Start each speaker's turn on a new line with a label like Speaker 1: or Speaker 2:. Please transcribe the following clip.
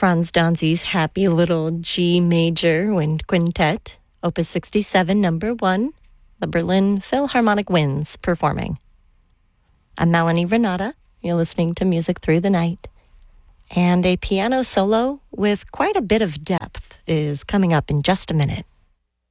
Speaker 1: Franz Danzi's Happy Little G Major Wind Quintet, Opus 67, number 1, the Berlin Philharmonic Winds performing. I'm Melanie Renata. You're listening to Music Through the Night. And a piano solo with quite a bit of depth is coming up in just a minute.